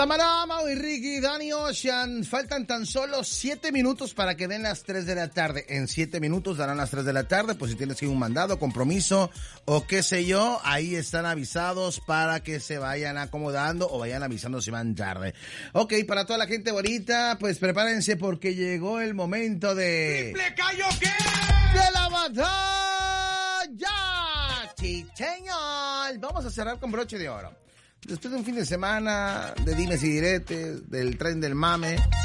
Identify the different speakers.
Speaker 1: Mau y Ricky, Danny Ocean, faltan tan solo 7 minutos para que den las 3 de la tarde. En 7 minutos darán las 3 de la tarde, pues si tienes que ir un mandado, compromiso o qué sé yo, ahí están avisados para que se vayan acomodando o vayan avisando si van tarde. Ok, para toda la gente bonita, pues prepárense porque llegó el momento de...
Speaker 2: ¡Triple Callo qué!
Speaker 1: ¡De la batalla! Sí, señor. Vamos a cerrar con broche de oro. Después de un fin de semana de dimes y diretes, del tren del mame,